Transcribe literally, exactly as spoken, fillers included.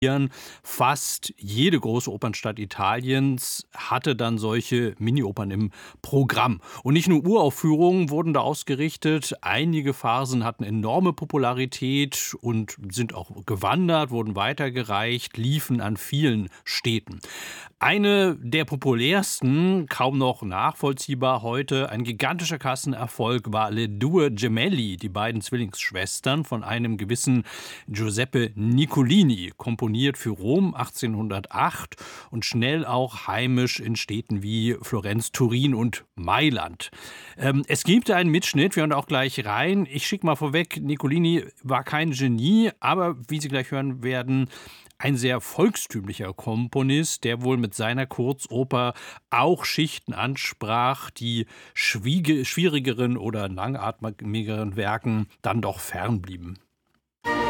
Fast jede große Opernstadt Italiens hatte dann solche Mini-Opern im Programm. Und nicht nur Uraufführungen wurden da ausgerichtet, einige Phasen hatten enorme Popularität und sind auch gewandert, wurden weitergereicht, liefen an vielen Städten. Eine der populärsten, kaum noch nachvollziehbar heute, ein gigantischer Kassenerfolg war Le Due Gemelli, die beiden Zwillingsschwestern von einem gewissen Giuseppe Nicolini, komponiert für Rom achtzehnhundertacht und schnell auch heimisch in Städten wie Florenz, Turin und Mailand. Ähm, es gibt einen Mitschnitt, wir hören auch gleich rein. Ich schicke mal vorweg, Nicolini war kein Genie, aber wie Sie gleich hören werden, ein sehr volkstümlicher Komponist, der wohl mit seiner Kurzoper auch Schichten ansprach, die schwiege, schwierigeren oder langatmigeren Werken dann doch fernblieben.